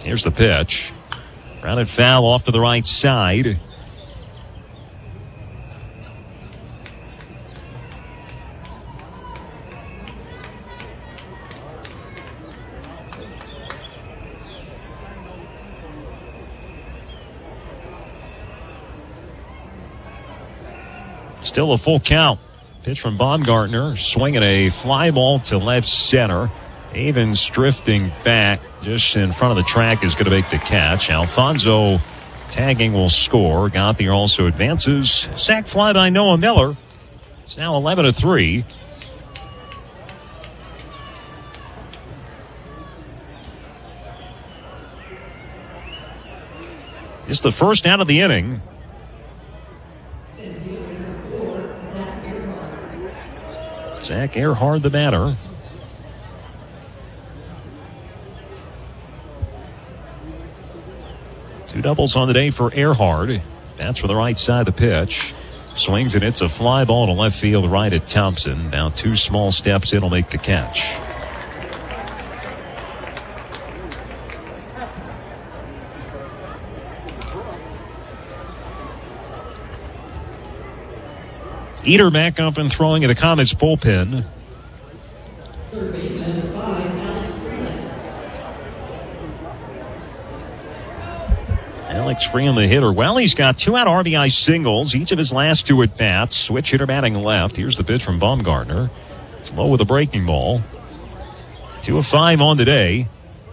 Here's the pitch. Grounded foul off to the right side. Still a full count. Pitch from Baumgartner, swinging a fly ball to left center. Avens drifting back just in front of the track is going to make the catch. Alfonso tagging will score. Gauthier also advances. Sac fly by Noah Miller. It's now 11-3. It's the first out of the inning. Zach Earhart, the batter. Two doubles on the day for Earhart. That's for the right side of the pitch. Swings and it's a fly ball to left field right at Thompson. Now 2 small steps in will make the catch. Eater back up and throwing at the Comets bullpen. Third baseman number 5, Alex Freeland. Alex Freeland, the hitter. Well, he's got 2 out RBI singles, each of his last 2 at bats. Switch hitter batting left. Here's the pitch from Baumgartner. It's low with a breaking ball. 2 of 5 on the day.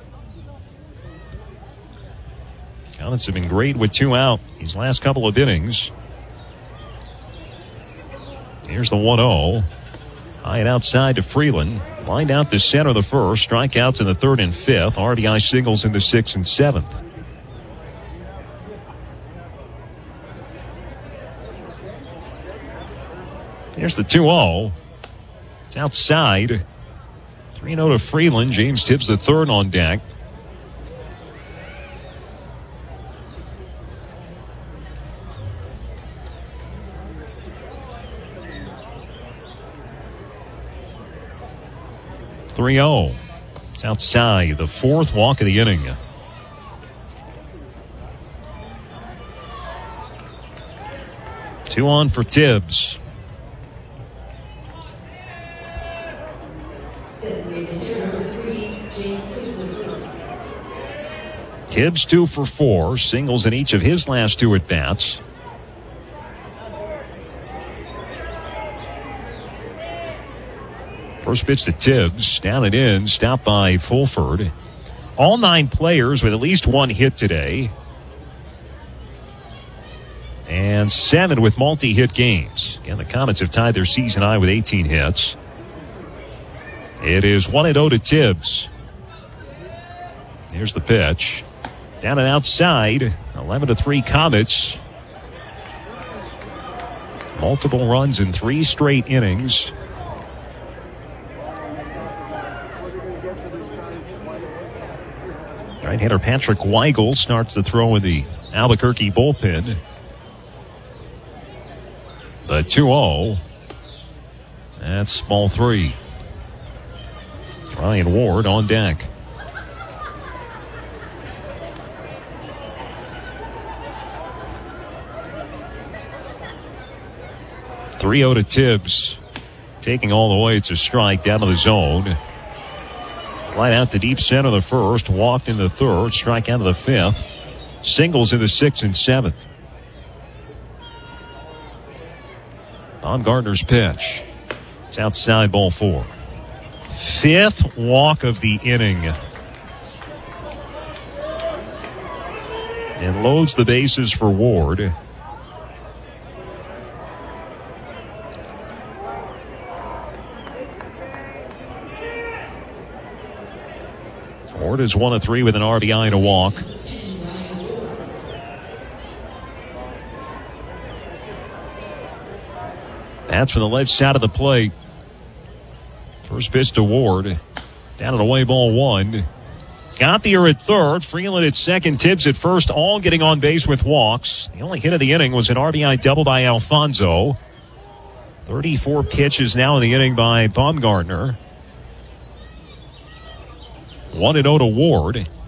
Comets have been great with 2 out these last couple of innings. Here's the 1-0. High and outside to Freeland. Lined out to center the first. Strikeouts in the 3rd and 5th. RBI singles in the 6th and 7th. Here's the 2-0. It's outside. 3-0 to Freeland. James Tibbs the third on deck. It's outside. The 4th walk of the inning. Two on for Tibbs. Tibbs 2 for 4. Singles in each of his last 2 at bats. First pitch to Tibbs, down and in, stopped by Fulford. All 9 players with at least 1 hit today. And 7 with multi-hit games. Again, the Comets have tied their season high with 18 hits. It is 1-0 to Tibbs. Here's the pitch. Down and outside, 11-3 Comets. Multiple runs in 3 straight innings. Right-hander Patrick Weigel starts the throw in the Albuquerque bullpen. The 2-0. That's ball 3. Ryan Ward on deck. .3-0 to Tibbs. Taking all the way. It's a strike down to the zone. Fly out to deep center the first. Walked in the 3rd. Strike out of the 5th. Singles in the 6th and 7th. Baumgartner's pitch. It's outside, ball 4. 5th walk of the inning. And loads the bases for Ward. Ward is 1 of 3 with an RBI and a walk. That's from the left side of the plate. First pitch to Ward. Down and away, ball 1. Gauthier at 3rd. Freeland at 2nd. Tibbs at 1st. All getting on base with walks. The only hit of the inning was an RBI double by Alfonso. 34 pitches now in the inning by Baumgartner. 1-0 to Ward.